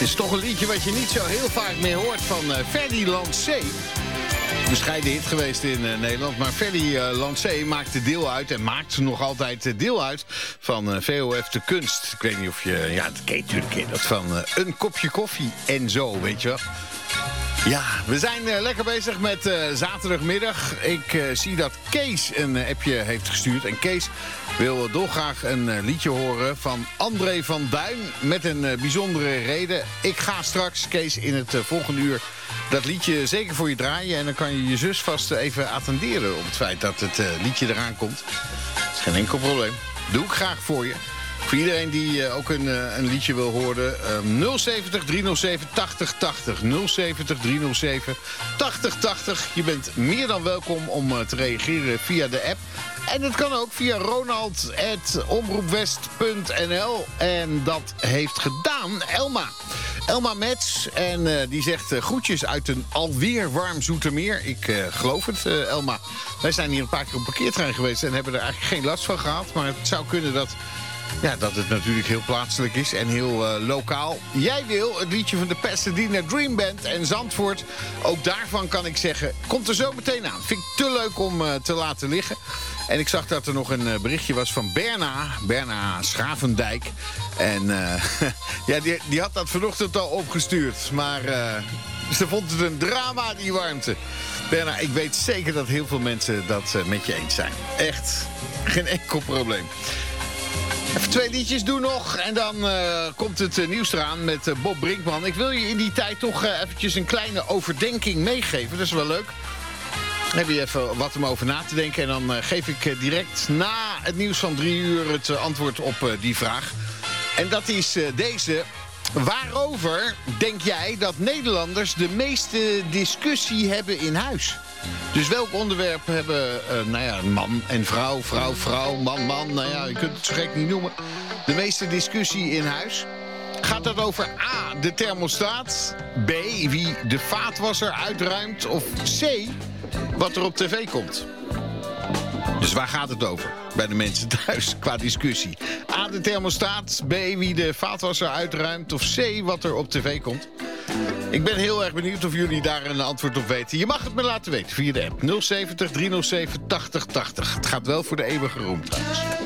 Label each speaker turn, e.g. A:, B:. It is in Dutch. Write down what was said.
A: is toch een liedje wat je niet zo heel vaak meer hoort van Ferdy Lancé. Bescheiden hit geweest in Nederland, maar Ferdy Lancé maakte deel uit en maakt nog altijd deel uit van VOF de Kunst. Ik weet niet of je, ja, dat ken je natuurlijk, dat van een kopje koffie en zo, weet je wel. Ja, we zijn lekker bezig met zaterdagmiddag. Ik zie dat Kees een appje heeft gestuurd. En Kees wil dolgraag een liedje horen van André van Duin met een bijzondere reden. Ik ga straks, Kees, in het volgende uur dat liedje zeker voor je draaien. En dan kan je je zus vast even attenderen op het feit dat het liedje eraan komt. Dat is geen enkel probleem. Doe ik graag voor je. Voor iedereen die ook een liedje wil horen. 070 307 8080. 070 307 8080. Je bent meer dan welkom om te reageren via de app. En dat kan ook via ronald@omroepwest.nl. En dat heeft gedaan Elma. Elma Mets. En die zegt groetjes uit een alweer warm Zoetermeer. Ik geloof het, Elma. Wij zijn hier een paar keer op parkeerterrein geweest en hebben er eigenlijk geen last van gehad. Maar het zou kunnen dat het natuurlijk heel plaatselijk is en heel lokaal. Jij wil het liedje van de Pasadena Dream Band en Zandvoort. Ook daarvan kan ik zeggen, komt er zo meteen aan. Vind ik te leuk om te laten liggen. En ik zag dat er nog een berichtje was van Berna Schavendijk. En ja, die had dat vanochtend al opgestuurd. Maar ze vond het een drama, die warmte. Berna, ik weet zeker dat heel veel mensen dat met je eens zijn. Echt, geen enkel probleem. Even 2 liedjes doen nog en dan komt het nieuws eraan met Bob Brinkman. Ik wil je in die tijd toch eventjes een kleine overdenking meegeven. Dat is wel leuk. Dan heb je even wat om over na te denken. En dan geef ik direct na het nieuws van 3 uur het antwoord op die vraag. En dat is deze. Waarover denk jij dat Nederlanders de meeste discussie hebben in huis? Dus welk onderwerp hebben, man en vrouw, vrouw, man, je kunt het zo gek niet noemen. De meeste discussie in huis. Gaat dat over A, de thermostaat, B, wie de vaatwasser uitruimt, of C, wat er op tv komt? Dus waar gaat het over bij de mensen thuis qua discussie? A, de thermostaat, B, wie de vaatwasser uitruimt, of C, wat er op tv komt? Ik ben heel erg benieuwd of jullie daar een antwoord op weten. Je mag het me laten weten via de app 070 307 8080. Het gaat wel voor de eeuwige roem trouwens.